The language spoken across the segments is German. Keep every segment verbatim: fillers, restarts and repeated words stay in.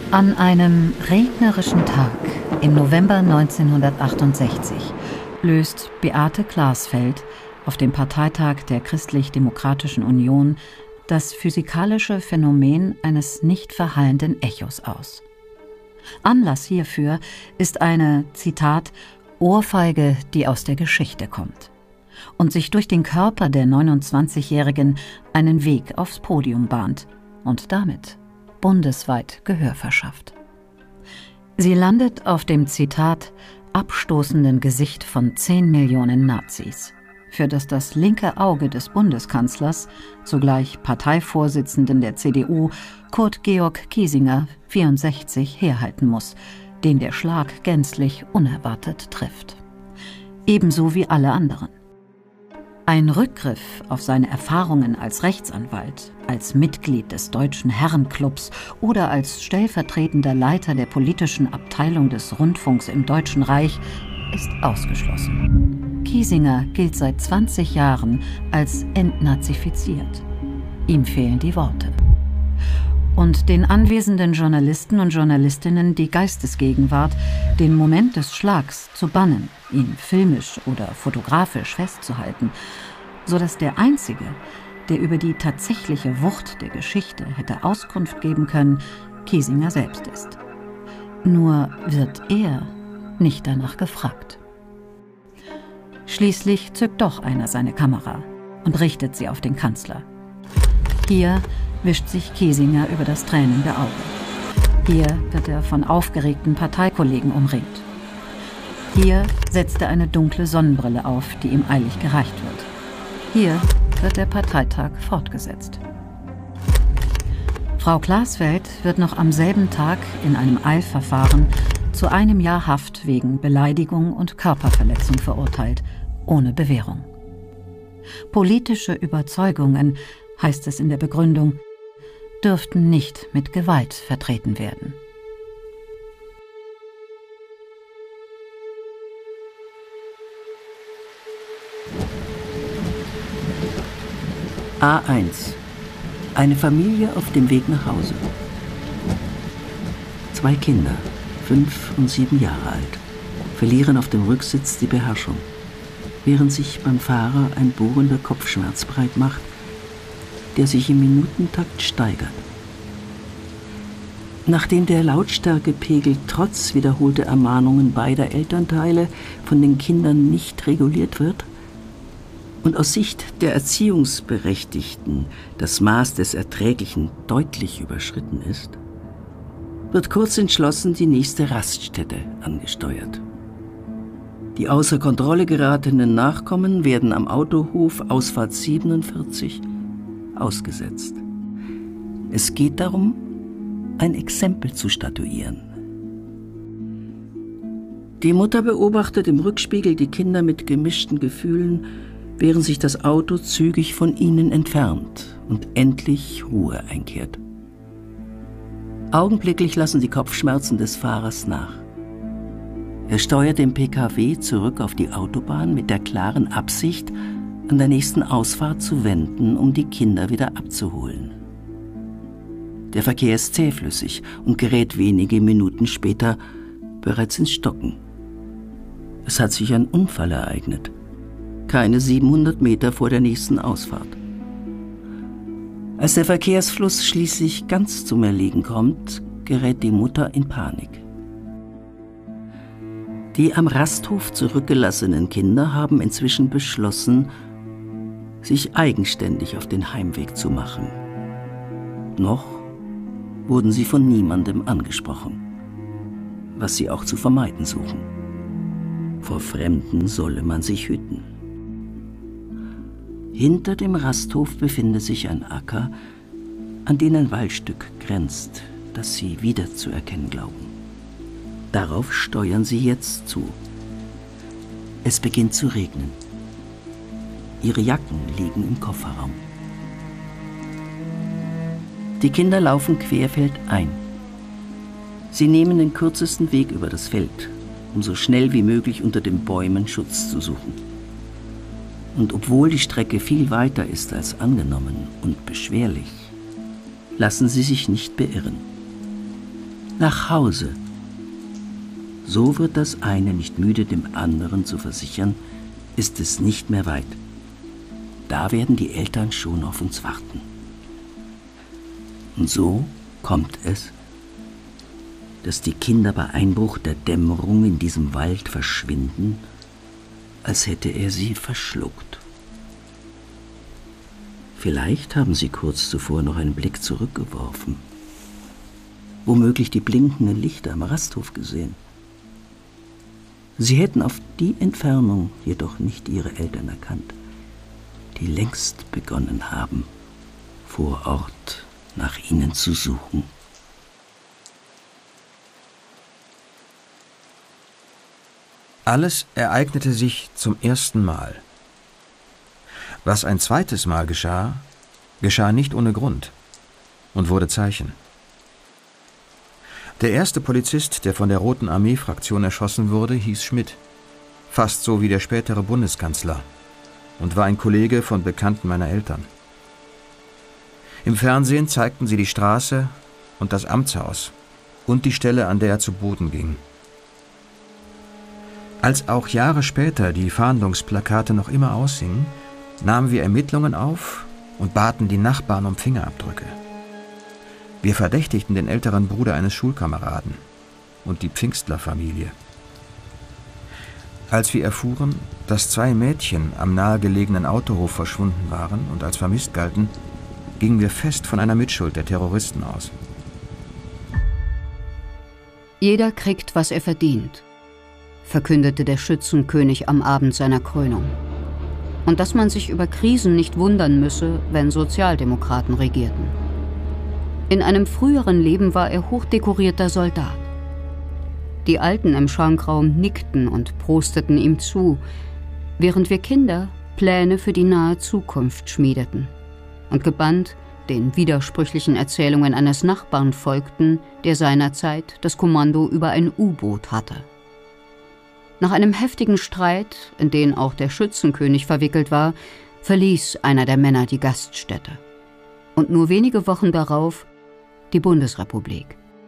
An einem regnerischen Tag im November neunzehnhundertachtundsechzig löst Beate Glasfeld auf dem Parteitag der Christlich-Demokratischen Union das physikalische Phänomen eines nicht verhallenden Echos aus. Anlass hierfür ist eine, Zitat, Ohrfeige, die aus der Geschichte kommt und sich durch den Körper der neunundzwanzigjährigen einen Weg aufs Podium bahnt und damit bundesweit Gehör verschafft. Sie landet auf dem, Zitat, abstoßenden Gesicht von zehn Millionen Nazis, für das das linke Auge des Bundeskanzlers, zugleich Parteivorsitzenden der C D U, Kurt Georg Kiesinger, vierundsechzig, herhalten muss, den der Schlag gänzlich unerwartet trifft. Ebenso wie alle anderen. Ein Rückgriff auf seine Erfahrungen als Rechtsanwalt, als Mitglied des Deutschen Herrenclubs oder als stellvertretender Leiter der politischen Abteilung des Rundfunks im Deutschen Reich ist ausgeschlossen. Kiesinger gilt seit zwanzig Jahren als entnazifiziert. Ihm fehlen die Worte. Und den anwesenden Journalisten und Journalistinnen die Geistesgegenwart, den Moment des Schlags zu bannen, ihn filmisch oder fotografisch festzuhalten, sodass der Einzige, der über die tatsächliche Wucht der Geschichte hätte Auskunft geben können, Kiesinger selbst ist. Nur wird er nicht danach gefragt. Schließlich zückt doch einer seine Kamera und richtet sie auf den Kanzler. Hier wischt sich Kiesinger über das tränende Auge. Hier wird er von aufgeregten Parteikollegen umringt. Hier setzt er eine dunkle Sonnenbrille auf, die ihm eilig gereicht wird. Hier wird der Parteitag fortgesetzt. Frau Glasfeld wird noch am selben Tag in einem Eilverfahren zu einem Jahr Haft wegen Beleidigung und Körperverletzung verurteilt, ohne Bewährung. Politische Überzeugungen, heißt es in der Begründung, dürften nicht mit Gewalt vertreten werden. A eins. Eine Familie auf dem Weg nach Hause. Zwei Kinder, fünf und sieben Jahre alt, verlieren auf dem Rücksitz die Beherrschung, während sich beim Fahrer ein bohrender Kopfschmerz breit macht, der sich im Minutentakt steigert. Nachdem der Lautstärkepegel trotz wiederholter Ermahnungen beider Elternteile von den Kindern nicht reguliert wird und aus Sicht der Erziehungsberechtigten das Maß des Erträglichen deutlich überschritten ist, wird kurz entschlossen die nächste Raststätte angesteuert. Die außer Kontrolle geratenen Nachkommen werden am Autohof Ausfahrt siebenundvierzig ausgesetzt. Es geht darum, ein Exempel zu statuieren. Die Mutter beobachtet im Rückspiegel die Kinder mit gemischten Gefühlen, während sich das Auto zügig von ihnen entfernt und endlich Ruhe einkehrt. Augenblicklich lassen die Kopfschmerzen des Fahrers nach. Er steuert den P K W zurück auf die Autobahn mit der klaren Absicht, an der nächsten Ausfahrt zu wenden, um die Kinder wieder abzuholen. Der Verkehr ist zähflüssig und gerät wenige Minuten später bereits ins Stocken. Es hat sich ein Unfall ereignet. Keine siebenhundert Meter vor der nächsten Ausfahrt. Als der Verkehrsfluss schließlich ganz zum Erliegen kommt, gerät die Mutter in Panik. Die am Rasthof zurückgelassenen Kinder haben inzwischen beschlossen, sich eigenständig auf den Heimweg zu machen. Noch wurden sie von niemandem angesprochen, was sie auch zu vermeiden suchen. Vor Fremden solle man sich hüten. Hinter dem Rasthof befindet sich ein Acker, an den ein Waldstück grenzt, das sie wiederzuerkennen glauben. Darauf steuern sie jetzt zu. Es beginnt zu regnen. Ihre Jacken liegen im Kofferraum. Die Kinder laufen querfeldein. Sie nehmen den kürzesten Weg über das Feld, um so schnell wie möglich unter den Bäumen Schutz zu suchen. Und obwohl die Strecke viel weiter ist als angenommen und beschwerlich, lassen sie sich nicht beirren. Nach Hause. So wird das eine nicht müde, dem anderen zu versichern, ist es nicht mehr weit. Da werden die Eltern schon auf uns warten. Und so kommt es, dass die Kinder bei Einbruch der Dämmerung in diesem Wald verschwinden, als hätte er sie verschluckt. Vielleicht haben sie kurz zuvor noch einen Blick zurückgeworfen, womöglich die blinkenden Lichter am Rasthof gesehen. Sie hätten auf die Entfernung jedoch nicht ihre Eltern erkannt, die längst begonnen haben, vor Ort nach ihnen zu suchen. Alles ereignete sich zum ersten Mal. Was ein zweites Mal geschah, geschah nicht ohne Grund und wurde Zeichen. Der erste Polizist, der von der Roten Armee-Fraktion erschossen wurde, hieß Schmidt, fast so wie der spätere Bundeskanzler, und war ein Kollege von Bekannten meiner Eltern. Im Fernsehen zeigten sie die Straße und das Amtshaus und die Stelle, an der er zu Boden ging. Als auch Jahre später die Fahndungsplakate noch immer aushingen, nahmen wir Ermittlungen auf und baten die Nachbarn um Fingerabdrücke. Wir verdächtigten den älteren Bruder eines Schulkameraden und die Pfingstler-Familie. Als wir erfuhren, dass zwei Mädchen am nahegelegenen Autohof verschwunden waren und als vermisst galten, gingen wir fest von einer Mitschuld der Terroristen aus. Jeder kriegt, was er verdient, verkündete der Schützenkönig am Abend seiner Krönung. Und dass man sich über Krisen nicht wundern müsse, wenn Sozialdemokraten regierten. In einem früheren Leben war er hochdekorierter Soldat. Die Alten im Schankraum nickten und prosteten ihm zu, während wir Kinder Pläne für die nahe Zukunft schmiedeten und gebannt den widersprüchlichen Erzählungen eines Nachbarn folgten, der seinerzeit das Kommando über ein U-Boot hatte. Nach einem heftigen Streit, in den auch der Schützenkönig verwickelt war, verließ einer der Männer die Gaststätte. Und nur wenige Wochen darauf die Bundesrepublik.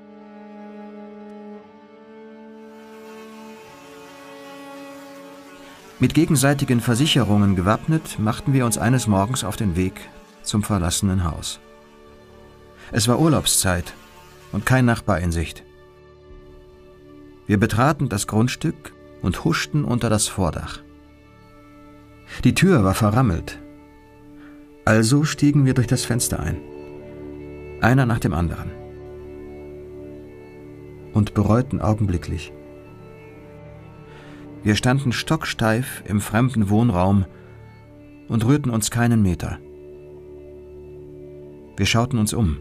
Mit gegenseitigen Versicherungen gewappnet, machten wir uns eines Morgens auf den Weg zum verlassenen Haus. Es war Urlaubszeit und kein Nachbar in Sicht. Wir betraten das Grundstück und huschten unter das Vordach. Die Tür war verrammelt. Also stiegen wir durch das Fenster ein. Einer nach dem anderen. Und bereuten augenblicklich. Wir standen stocksteif im fremden Wohnraum und rührten uns keinen Meter. Wir schauten uns um.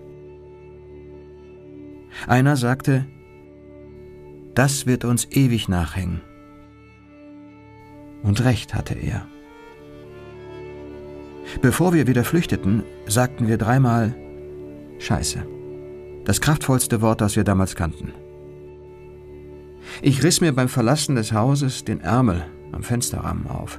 Einer sagte, das wird uns ewig nachhängen. Und recht hatte er. Bevor wir wieder flüchteten, sagten wir dreimal Scheiße. Das kraftvollste Wort, das wir damals kannten. Ich riss mir beim Verlassen des Hauses den Ärmel am Fensterrahmen auf.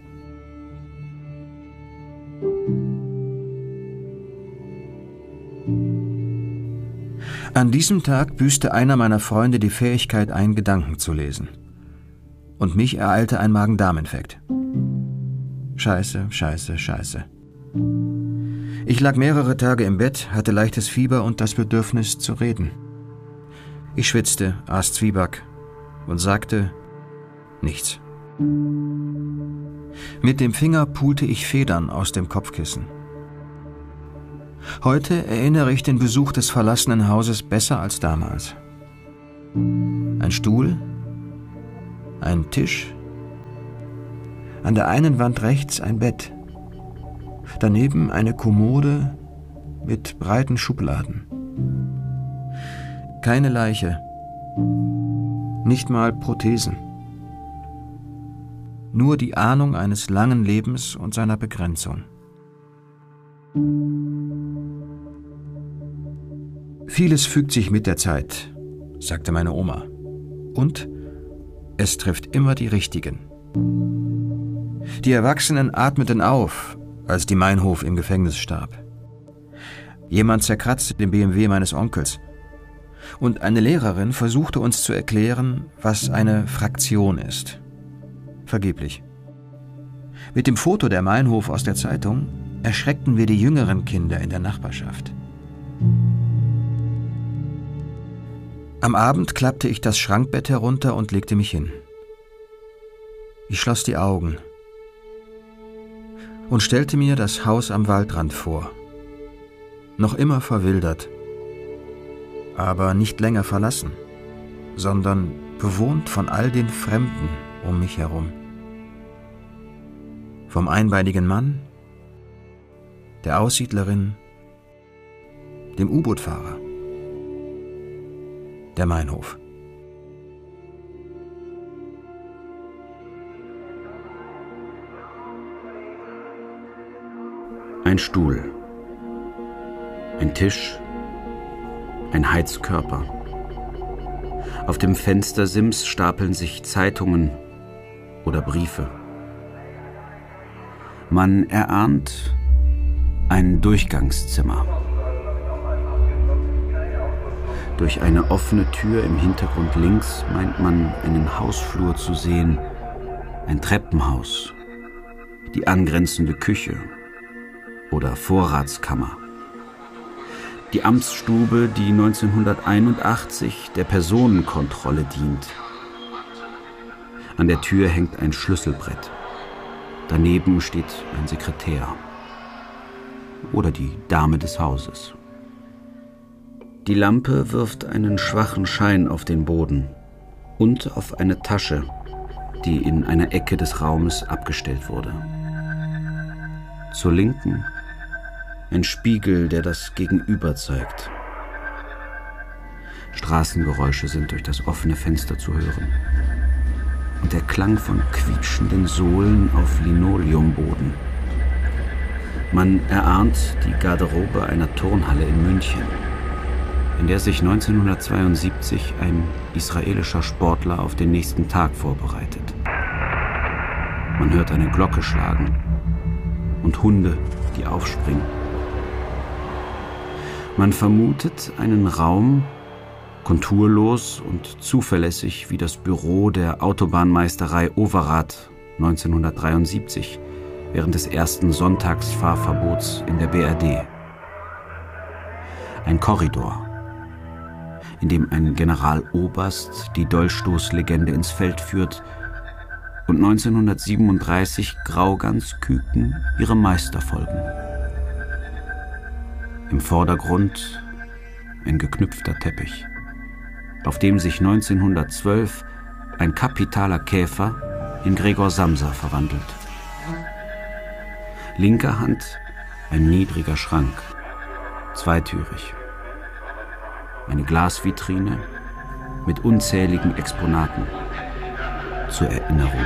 An diesem Tag büßte einer meiner Freunde die Fähigkeit ein, Gedanken zu lesen. Und mich ereilte ein Magen-Darm-Infekt. Scheiße, scheiße, scheiße. Ich lag mehrere Tage im Bett, hatte leichtes Fieber und das Bedürfnis zu reden. Ich schwitzte, aß Zwieback und sagte nichts. Mit dem Finger pulte ich Federn aus dem Kopfkissen. Heute erinnere ich den Besuch des verlassenen Hauses besser als damals. Ein Stuhl, ein Tisch, an der einen Wand rechts ein Bett, daneben eine Kommode mit breiten Schubladen. Keine Leiche, nicht mal Prothesen. Nur die Ahnung eines langen Lebens und seiner Begrenzung. Vieles fügt sich mit der Zeit, sagte meine Oma. Und es trifft immer die Richtigen. Die Erwachsenen atmeten auf, als die Meinhof im Gefängnis starb. Jemand zerkratzte den B M W meines Onkels. Und eine Lehrerin versuchte uns zu erklären, was eine Fraktion ist. Vergeblich. Mit dem Foto der Meinhof aus der Zeitung erschreckten wir die jüngeren Kinder in der Nachbarschaft. Am Abend klappte ich das Schrankbett herunter und legte mich hin. Ich schloss die Augen und stellte mir das Haus am Waldrand vor. Noch immer verwildert, aber nicht länger verlassen, sondern bewohnt von all den Fremden um mich herum. Vom einbeinigen Mann, der Aussiedlerin, dem U-Boot-Fahrer, der Meinhof. Ein Stuhl, ein Tisch, ein Heizkörper. Auf dem Fenstersims stapeln sich Zeitungen oder Briefe. Man erahnt ein Durchgangszimmer. Durch eine offene Tür im Hintergrund links meint man einen Hausflur zu sehen, ein Treppenhaus, die angrenzende Küche oder Vorratskammer. Die Amtsstube, die neunzehnhunderteinundachtzig der Personenkontrolle dient. An der Tür hängt ein Schlüsselbrett. Daneben steht ein Sekretär. Oder die Dame des Hauses. Die Lampe wirft einen schwachen Schein auf den Boden und auf eine Tasche, die in einer Ecke des Raumes abgestellt wurde. Zur Linken ein Spiegel, der das Gegenüber zeigt. Straßengeräusche sind durch das offene Fenster zu hören. Und der Klang von quietschenden Sohlen auf Linoleumboden. Man erahnt die Garderobe einer Turnhalle in München, in der sich neunzehnhundertzweiundsiebzig ein israelischer Sportler auf den nächsten Tag vorbereitet. Man hört eine Glocke schlagen und Hunde, die aufspringen. Man vermutet einen Raum, konturlos und zuverlässig wie das Büro der Autobahnmeisterei Overath neunzehnhundertdreiundsiebzig während des ersten Sonntagsfahrverbots in der B R D. Ein Korridor, in dem ein Generaloberst die Dolchstoßlegende ins Feld führt und neunzehnhundertsiebenunddreißig Grauganzküken ihre Meister folgen. Im Vordergrund ein geknüpfter Teppich, auf dem sich neunzehnhundertzwölf ein kapitaler Käfer in Gregor Samsa verwandelt. Linker Hand ein niedriger Schrank, zweitürig. Eine Glasvitrine mit unzähligen Exponaten zur Erinnerung.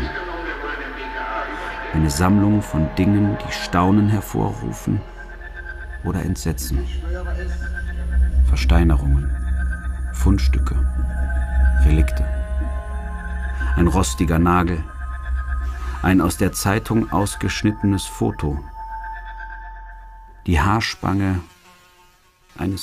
Eine Sammlung von Dingen, die Staunen hervorrufen oder Entsetzen. Versteinerungen, Fundstücke, Relikte. Ein rostiger Nagel, ein aus der Zeitung ausgeschnittenes Foto, die Haarspange eines